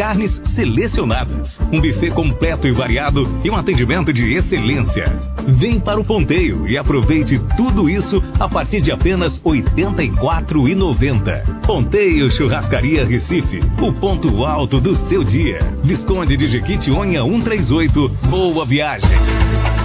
carnes selecionadas, um buffet completo e variado e um atendimento de excelência. Vem para o Ponteio e aproveite tudo isso a partir de apenas R$ 84,90. Ponteio Churrascaria Recife, o ponto alto do seu dia. Visconde de Jequitinhonha 138. Boa viagem!